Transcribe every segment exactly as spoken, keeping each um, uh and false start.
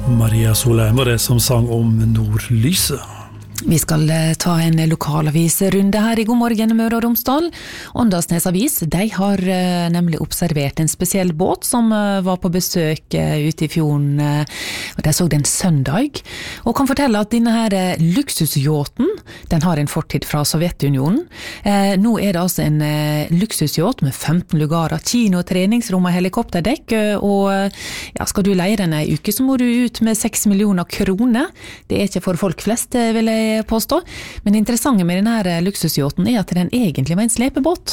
Maria Solheim var det som sang om Nordlyset. Vi skal ta en lokalavisrunde her i God morgen Møre og Romsdal. Åndalsnes Avis, de har nemlig observert en spesiell båt som var på besøk ute i fjorden, og de så den søndag, og kan fortelle at denne her luksusjåten, den har en fortid fra Sovjetunionen. Nå er det altså en luksusjåt med femten lugarer, kino, treningsrom og helikopterdekk, og ja, skal du leie den en uke, så må du ut med seks millioner kroner. Det er ikke for folk flest, vil jeg påstå. Men det interessante med denne luksusjåten er at den egentlig var en slepebåt.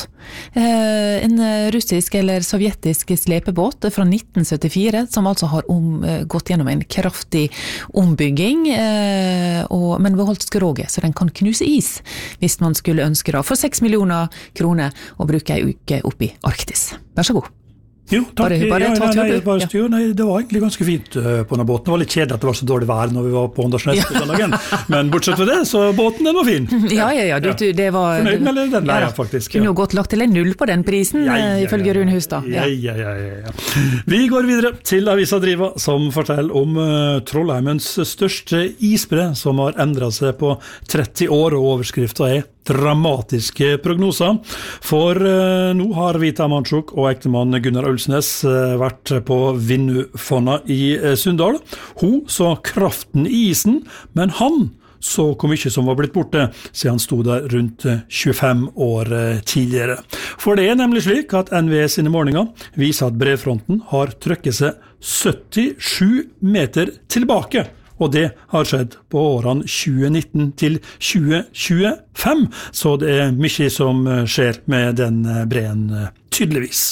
En russisk eller sovjetisk slepebåt fra nitten syttifire, som altså har om, gått gjennom en kraftig ombygging, og, men beholdt skroget, så den kan knuse is, hvis man skulle ønske det, for seks millioner kroner å bruke en uke opp i Arktis. Vær så god. Jo, takk. Bare, bare, ja, ta, nei, nei, bare ja. styr. Nei, det var egentlig ganske fint uh, på denne båten. Det var litt kjedelig at det var så dårlig vær når vi var på Åndalsnes på søndagen. Men bortsett fra det, så båten den var fin. Ja, ja, ja. Du, du, det var... Fornøyd med den der, ja, faktisk. Ja. Kunne jo godt lagt til en null på den prisen, ja, ja, ja, ifølge Rune Hustad. Ja. Ja, ja, ja, ja. Vi går videre til Avisa Driva, som forteller om uh, Trollheimens største isbre, som har endret seg på tretti år, og overskriften er dramatiske prognoser. For uh, nå har Vita Manchuk og ektemann Gunnar Ulsnes uh, vært på Vinnufonna i uh, Sunndal. Hun så kraften i isen, men han så hvor mye som var blitt borte, siden han stod der rundt uh, tjuefem år uh, tidligere. For det er nemlig slik at N V E sine målinger viser at brevfronten har trykket seg syttisju meter tilbake. Og det har skjedd på årene tjue nitten til tjue tjuefem, så det er mye som skjer med den breen, tydeligvis.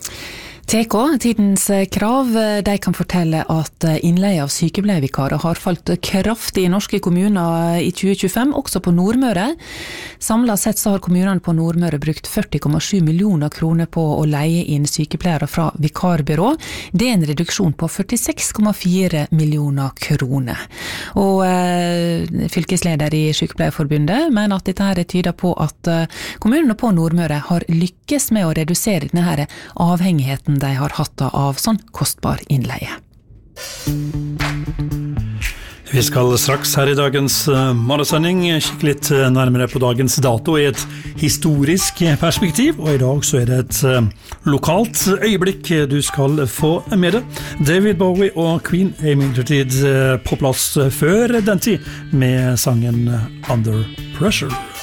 T K, Tidens Krav, de kan fortelle at innleie av sykepleievikarer har falt kraftig i norske kommuner i tjue tjuefem, også på Nordmøre. Samlet sett så har kommunene på Nordmøre brukt førti komma sju millioner kroner på å leie inn sykepleiere fra vikarbyrå. Det er en reduksjon på førtiseks komma fire millioner kroner. Og eh, fylkesleder i Sykepleierforbundet mener at dette her tyder på at eh, kommunene på Nordmøre har lykkes med å redusere denne her avhengigheten de har hatt av sånn kostbar innleie. Vi skal straks her i dagens morgensending kikke litt nærmere på dagens dato i et historisk perspektiv, og i dag så er det et lokalt øyeblikk du skal få med det. David Bowie og Queen er imidlertid på plass før den tid med sangen Under Pressure.